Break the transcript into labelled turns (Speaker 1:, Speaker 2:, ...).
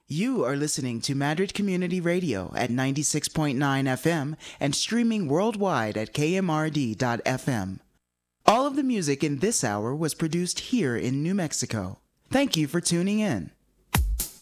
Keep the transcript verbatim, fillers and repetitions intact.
Speaker 1: You are listening to Madrid Community Radio at ninety-six point nine F M and streaming worldwide at K M R D dot F M. All of the music in this hour was produced here in New Mexico. Thank you for tuning in.